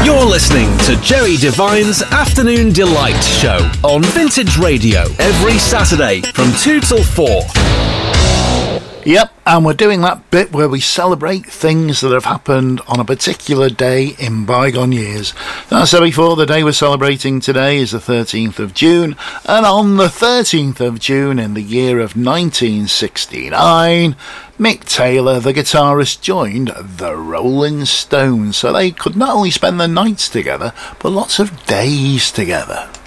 You're listening to Jerry Devine's Afternoon Delight show on Vintage Radio every Saturday from 2 till 4. Yep, and we're doing that bit where we celebrate things that have happened on a particular day in bygone years. As I said before, the day we're celebrating today is the 13th of June, and on the 13th of June in the year of 1969, Mick Taylor, the guitarist, joined the Rolling Stones, so they could not only spend the nights together, but lots of days together.